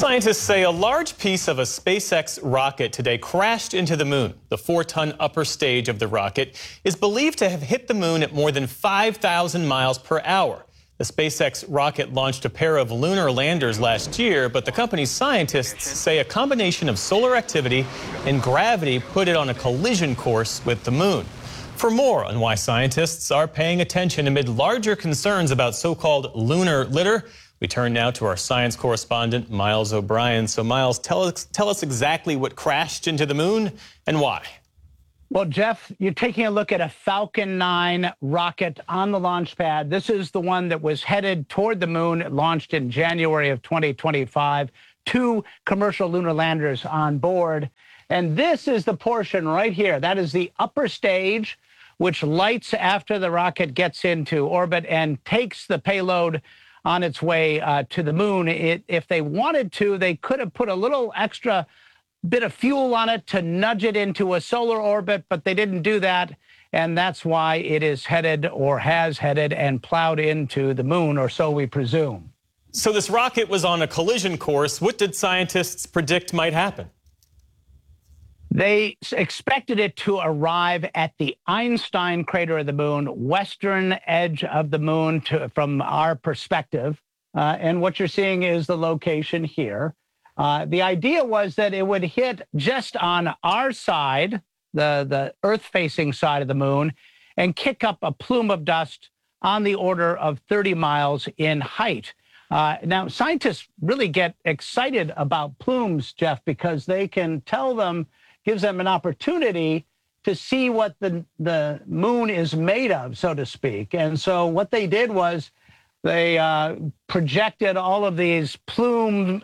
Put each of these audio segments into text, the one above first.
Scientists say a large piece of a SpaceX rocket today crashed into the moon. The 4-ton upper stage of the rocket is believed to have hit the moon at more than 5,000 miles per hour. The SpaceX rocket launched a pair of lunar landers last year, but the company's scientists say a combination of solar activity and gravity put it on a collision course with the moon. For more on why scientists are paying attention amid larger concerns about so-called lunar litter, we turn now to our science correspondent, Miles O'Brien. So, Miles, tell us exactly what crashed into the moon and why. Well, Jeff, you're taking a look at a Falcon 9 rocket on the launch pad. This is the one that was headed toward the moon. It launched in January of 2025. 2 commercial lunar landers on board. And this is the portion right here. That is the upper stage, which lights after the rocket gets into orbit and takes the payload on its way to the moon. If they wanted to, they could have put a little extra bit of fuel on it to nudge it into a solar orbit, but they didn't do that. And that's why it is headed or has headed and plowed into the moon, or so we presume. So this rocket was on a collision course. What did scientists predict might happen? They expected it to arrive at the Einstein crater of the moon, western edge of the moon from our perspective. And what you're seeing is the location here. The idea was that it would hit just on our side, the Earth-facing side of the moon, and kick up a plume of dust on the order of 30 miles in height. Now, scientists really get excited about plumes, Jeff, because they can tell them, gives them an opportunity to see what the moon is made of, so to speak. And so what they did was they projected all of these plume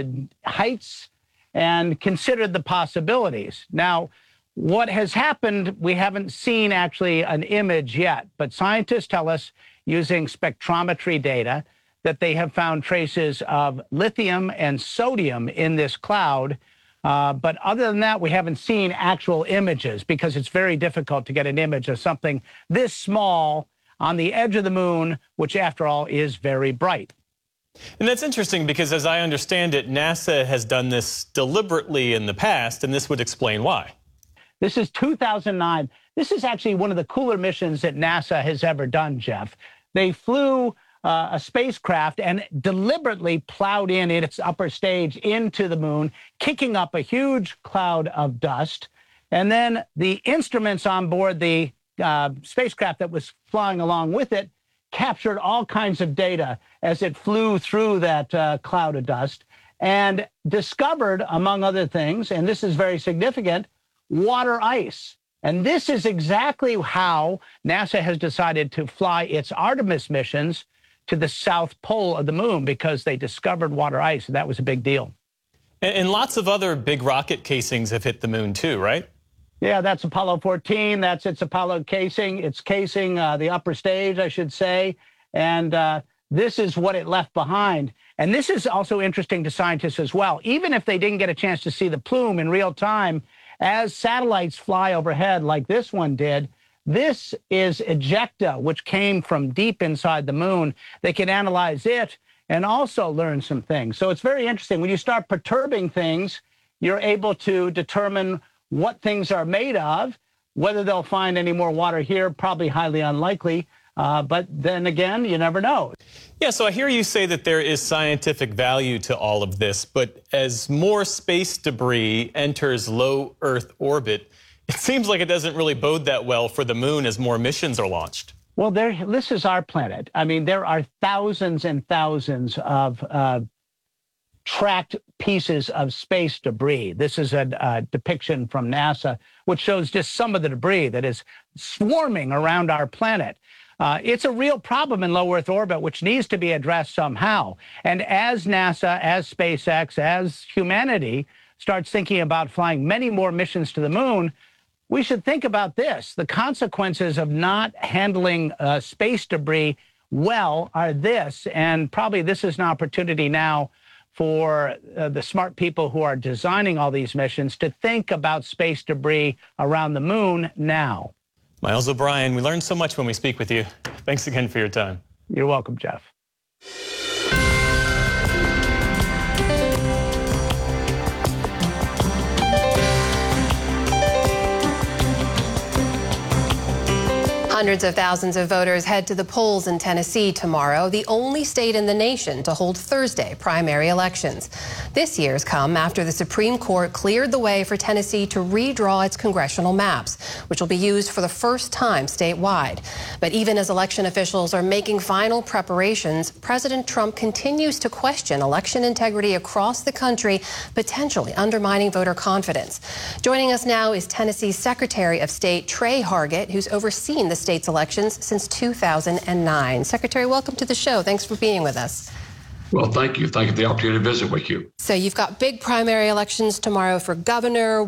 heights and considered the possibilities. Now, what has happened, we haven't seen actually an image yet, but scientists tell us using spectrometry data that they have found traces of lithium and sodium in this cloud. But other than that, we haven't seen actual images because it's very difficult to get an image of something this small on the edge of the moon, which, after all, is very bright. And that's interesting because, as I understand it, NASA has done this deliberately in the past, and this would explain why. This is 2009. This is actually one of the cooler missions that NASA has ever done, Jeff. They flew a spacecraft and deliberately plowed in its upper stage into the moon, kicking up a huge cloud of dust. And then the instruments on board the spacecraft that was flying along with it captured all kinds of data as it flew through that cloud of dust and discovered, among other things, and this is very significant, water ice. And this is exactly how NASA has decided to fly its Artemis missions to the south pole of the moon, because they discovered water ice, and that was a big deal. And lots of other big rocket casings have hit the moon too, right? Yeah, that's Apollo 14. That's its Apollo casing. It's casing the upper stage, I should say. And this is what it left behind. And this is also interesting to scientists as well. Even if they didn't get a chance to see the plume in real time, as satellites fly overhead like this one did, this is ejecta, which came from deep inside the moon. They can analyze it and also learn some things. So it's very interesting. When you start perturbing things, you're able to determine what things are made of. Whether they'll find any more water here, probably highly unlikely. But then again, you never know. Yeah, so I hear you say that there is scientific value to all of this, but as more space debris enters low Earth orbit, it seems like it doesn't really bode that well for the moon as more missions are launched. Well, this is our planet. I mean, there are thousands and thousands of tracked pieces of space debris. This is a depiction from NASA, which shows just some of the debris that is swarming around our planet. It's a real problem in low Earth orbit, which needs to be addressed somehow. And as NASA, as SpaceX, as humanity starts thinking about flying many more missions to the moon, we should think about this. The consequences of not handling space debris well are this, and probably this is an opportunity now for the smart people who are designing all these missions to think about space debris around the moon now. Miles O'Brien, we learn so much when we speak with you. Thanks again for your time. You're welcome, Jeff. Hundreds of thousands of voters head to the polls in Tennessee tomorrow, the only state in the nation to hold Thursday primary elections. This year's come after the Supreme Court cleared the way for Tennessee to redraw its congressional maps, which will be used for the first time statewide. But even as election officials are making final preparations, President Trump continues to question election integrity across the country, potentially undermining voter confidence. Joining us now is Tennessee's Secretary of State Tre Hargett, who's overseen the state's elections since 2009. Secretary, welcome to the show. Thanks for being with us. Well, thank you. Thank you for the opportunity to visit with you. So you've got big primary elections tomorrow for governor.